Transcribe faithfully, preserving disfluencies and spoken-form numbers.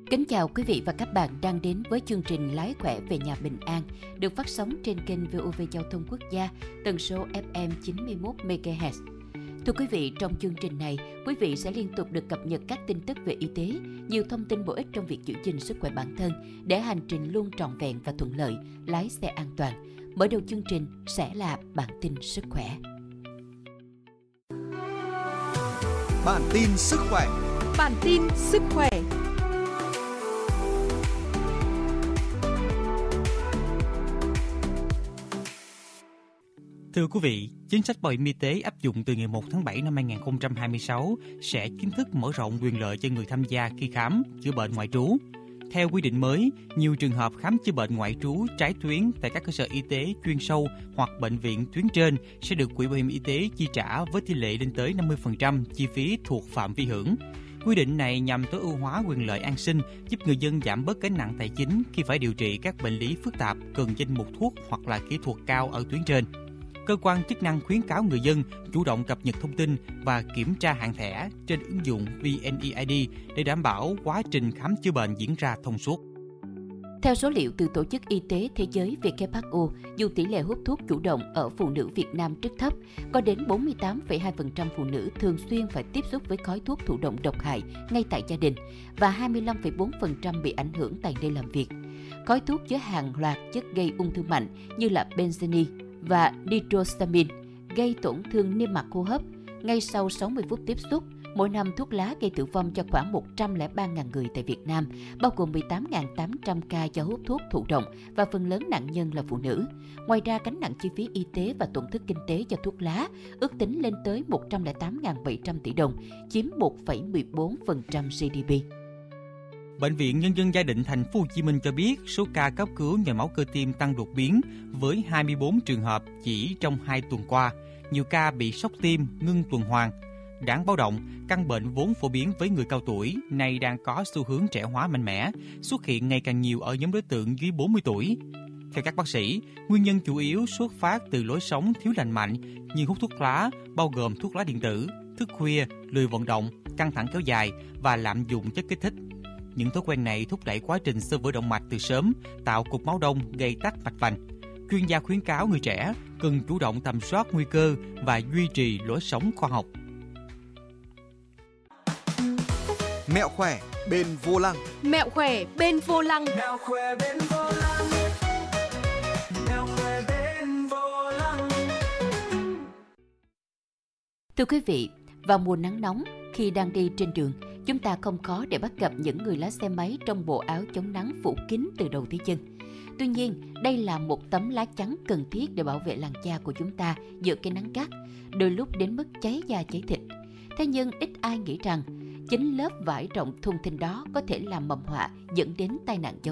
Kính chào quý vị và các bạn đang đến với chương trình Lái khỏe về nhà bình an được phát sóng trên kênh vê o vê Giao thông Quốc gia, tần số ép em chín mươi mốt mê ga héc. Thưa quý vị, trong chương trình này, quý vị sẽ liên tục được cập nhật các tin tức về y tế, nhiều thông tin bổ ích trong việc giữ gìn sức khỏe bản thân để hành trình luôn trọn vẹn và thuận lợi, lái xe an toàn. Mở đầu chương trình sẽ là bản tin sức khỏe. Bản tin sức khỏe. Bản tin sức khỏe. Thưa quý vị, chính sách bảo hiểm y tế áp dụng từ ngày một tháng bảy năm hai nghìn không trăm hai mươi sáu sẽ chính thức mở rộng quyền lợi cho người tham gia khi khám, chữa bệnh ngoại trú. Theo quy định mới, nhiều trường hợp khám chữa bệnh ngoại trú trái tuyến tại các cơ sở y tế chuyên sâu hoặc bệnh viện tuyến trên sẽ được Quỹ Bảo hiểm y tế chi trả với tỷ lệ lên tới năm mươi phần trăm chi phí thuộc phạm vi hưởng. Quy định này nhằm tối ưu hóa quyền lợi an sinh, giúp người dân giảm bớt gánh nặng tài chính khi phải điều trị các bệnh lý phức tạp cần danh mục thuốc hoặc là kỹ thuật cao ở tuyến trên. Cơ quan chức năng khuyến cáo người dân chủ động cập nhật thông tin và kiểm tra hạn thẻ trên ứng dụng vê en e i đê để đảm bảo quá trình khám chữa bệnh diễn ra thông suốt. Theo số liệu từ Tổ chức Y tế Thế giới W H O, dù tỷ lệ hút thuốc chủ động ở phụ nữ Việt Nam rất thấp, có đến bốn mươi tám phẩy hai phần trăm phụ nữ thường xuyên phải tiếp xúc với khói thuốc thụ động độc hại ngay tại gia đình và hai mươi lăm phẩy bốn phần trăm bị ảnh hưởng tại nơi làm việc. Khói thuốc chứa hàng loạt chất gây ung thư mạnh như là benzene và nitrosamine gây tổn thương niêm mạc hô hấp. Ngay sau sáu mươi phút tiếp xúc, mỗi năm thuốc lá gây tử vong cho khoảng một trăm lẻ ba nghìn người tại Việt Nam, bao gồm mười tám nghìn tám trăm ca do hút thuốc thụ động và phần lớn nạn nhân là phụ nữ. Ngoài ra, gánh nặng chi phí y tế và tổn thất kinh tế do thuốc lá ước tính lên tới một trăm lẻ tám nghìn bảy trăm tỷ đồng, chiếm một phẩy mười bốn phần trăm giê đê pê. Bệnh viện Nhân dân Gia Định Thành phố Hồ Chí Minh cho biết số ca cấp cứu nhồi máu cơ tim tăng đột biến với hai mươi bốn trường hợp chỉ trong hai tuần qua. Nhiều ca bị sốc tim, ngưng tuần hoàn. Đáng báo động, căn bệnh vốn phổ biến với người cao tuổi nay đang có xu hướng trẻ hóa mạnh mẽ, xuất hiện ngày càng nhiều ở nhóm đối tượng dưới bốn mươi tuổi. Theo các bác sĩ, nguyên nhân chủ yếu xuất phát từ lối sống thiếu lành mạnh như hút thuốc lá, bao gồm thuốc lá điện tử, thức khuya, lười vận động, căng thẳng kéo dài và lạm dụng chất kích thích. Những thói quen này thúc đẩy quá trình xơ vữa động mạch từ sớm, tạo cục máu đông gây tắc mạch vành. Chuyên gia khuyến cáo người trẻ cần chủ động tầm soát nguy cơ và duy trì lối sống khoa học. Mẹo khỏe bên vô lăng. Mẹo khỏe bên vô lăng. Mẹo khỏe bên vô lăng. Mẹo khỏe bên vô lăng. Thưa quý vị, vào mùa nắng nóng, khi đang đi trên đường, chúng ta không khó để bắt gặp những người lái xe máy trong bộ áo chống nắng phủ kín từ đầu tới chân. Tuy nhiên, đây là một tấm lá chắn cần thiết để bảo vệ làn da của chúng ta giữa cái nắng gắt, đôi lúc đến mức cháy da cháy thịt. Thế nhưng ít ai nghĩ rằng chính lớp vải rộng thùng thình đó có thể làm mầm họa dẫn đến tai nạn giao